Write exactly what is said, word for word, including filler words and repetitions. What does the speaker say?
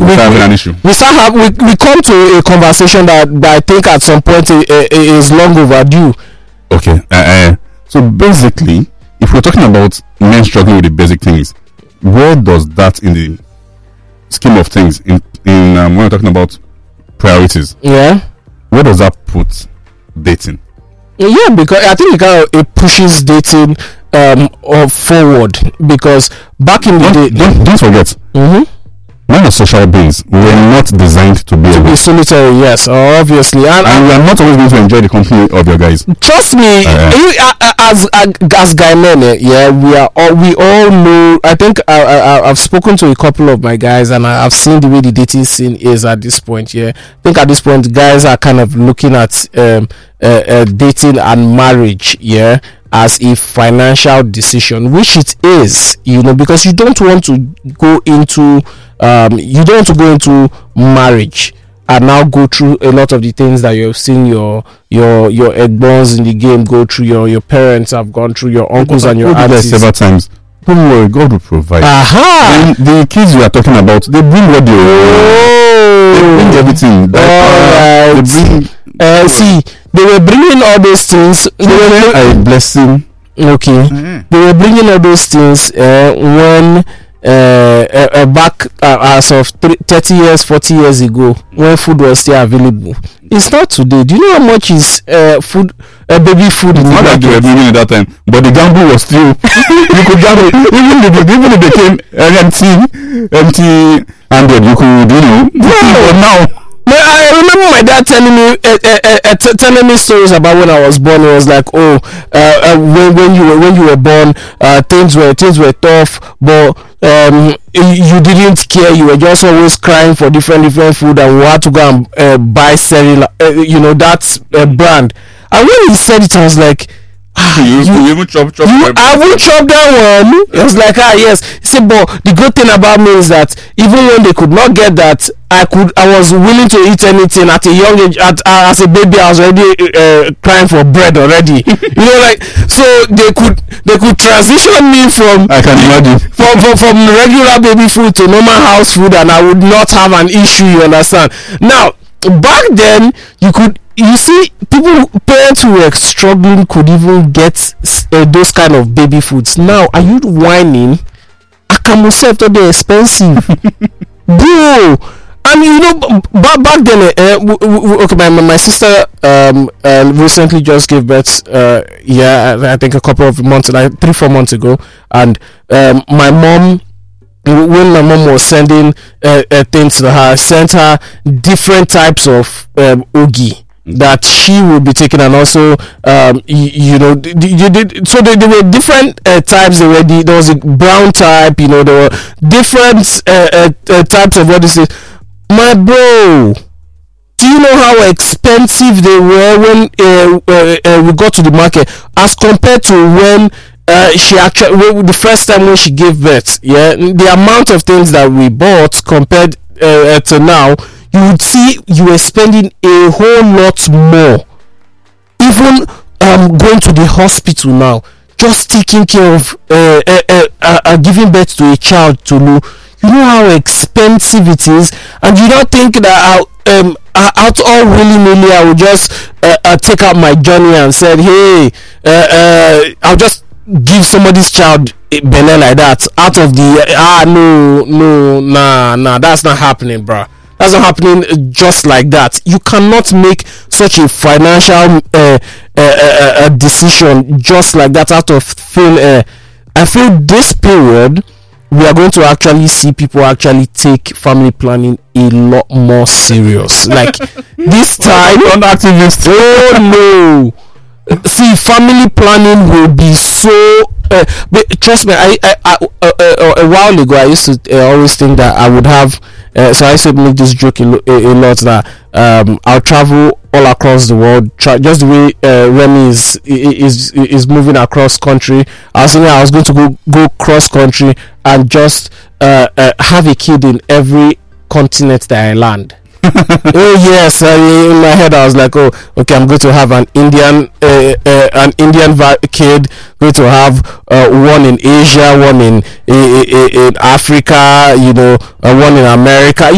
we, start having an issue. We start have we, we come to a conversation that, that I think at some point uh, uh, is long overdue. Okay. Uh, uh, so basically, if we're talking about men struggling with the basic things, where does that in the scheme of things in in um, when we're talking about priorities? Yeah. Where does that put dating? Yeah, because I think it kind of it pushes dating um or forward, because back in the Don't day, don't, don't forget, mm-hmm. men are social beings. We're not designed to be to be alone. solitary, yes, obviously, and, And we are not always going to enjoy the company of your guys. trust me, Uh, you, uh, uh, as uh, as guy men, eh, yeah, we are all we all know. I think I, I I've spoken to a couple of my guys, and I, I've seen the way the dating scene is at this point. Yeah, I think at this point, guys are kind of looking at um uh, uh, dating and marriage, yeah, as a financial decision, which it is, you know, because you don't want to go into um you don't want to go into marriage and now go through a lot of the things that you've seen your your your egbons in the game go through, your your parents have gone through, your uncles and your aunties. several times. Don't worry, God will provide. Aha! And the kids you are talking about, they bring what they Oh, they bring everything. That, uh, alright. They bring Uh, see, they were bringing all those things. They were a blessing. okay. Mhm. They were bringing all those things uh, when uh, uh, uh, back uh, as of three, thirty years, forty years ago, when food was still available. It's not today. Do you know how much is uh, food, uh, baby food in the Not that they were market? bringing it that time, but the gamble was still. You could gamble even if it- even if they came empty, empty handed. You could, you know. But now. No, I remember my dad telling me uh, uh, uh, uh, t- telling me stories about when I was born. It was like, oh, uh, uh, when when you were when you were born, uh, things were things were tough, but um, you, you didn't care. You were just always crying for different different food, and we had to go and uh, buy cereal. Uh, you know, that uh, brand. And when he said it, I was like, You, you, you even chop chop. you, I will chop that one. It was like, ah, yes. He said, but the good thing about me is that even when they could not get that, I could, I was willing to eat anything at a young age. At uh, as a baby, I was already uh, crying for bread already. You know, like, so they could, they could transition me from I can imagine. from, from from regular baby food to normal house food, and I would not have an issue. You understand? Now, back then, you could. You see, people, parents who were struggling could even get uh, those kind of baby foods. Now, are you whining? Akamu self they're expensive, bro. And you know, back back then, uh, w- w- okay, my my sister um uh, recently just gave birth. Uh, yeah, I think a couple of months, like three four months ago, and um, my mom. When my mom was sending uh, uh, things to her, sent her different types of um, ogi that she would be taking, and also um you, you know you did so there, there were different uh, types. There were the, there was a brown type, you know, there were different uh, uh, uh, types of what is it, my bro. Do you know how expensive they were when uh, uh, uh, we got to the market as compared to when uh, she actually well, the first time when she gave birth? Yeah, the amount of things that we bought compared uh, uh, to now, you would see you were spending a whole lot more. Even um, going to the hospital now, just taking care of uh, uh, uh, uh, uh, giving birth to a child, to know, you know how expensive it is, and you don't think that I, um, I, out all willy nilly I would just uh, uh, take out my journey and said, hey, uh, uh, I'll just give somebody's child a belly like that out of the uh, ah no no nah nah that's not happening, bruh. That's not happening just like that. You cannot make such a financial uh, uh, uh, uh, decision just like that out of thin air. I feel this period we are going to actually see people actually take family planning a lot more serious. Like this time, on activists. Oh no! See, family planning will be so. Uh, but trust me, I, I, I uh, uh, a while ago I used to uh, always think that I would have. Uh, so I used to make this joke a, lo- a, a lot that um, I'll travel all across the world, tra- just the way uh, Remy is is is moving across country. I was thinking I was going to go go cross country and just uh, uh, have a kid in every continent that I land. Oh yes, I, in my head I was like, oh, okay, I'm going to have an Indian, uh, uh, an Indian va- kid. Going to have uh, one in Asia, one in in, in Africa, you know, uh, one in America.